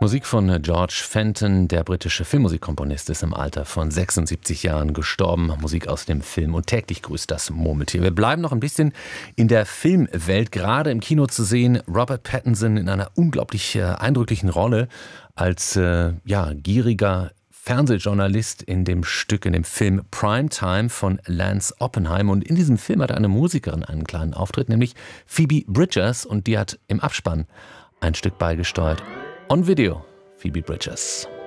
Musik von George Fenton, der britische Filmmusikkomponist, ist im Alter von 76 Jahren gestorben. Musik aus dem Film Und täglich grüßt das Murmeltier. Wir bleiben noch ein bisschen in der Filmwelt, gerade im Kino zu sehen. Robert Pattinson in einer unglaublich eindrücklichen Rolle als gieriger Fernsehjournalist in dem Film Primetime von Lance Oppenheim. Und in diesem Film hat eine Musikerin einen kleinen Auftritt, nämlich Phoebe Bridgers, und die hat im Abspann ein Stück beigesteuert. On Video, Phoebe Bridgers.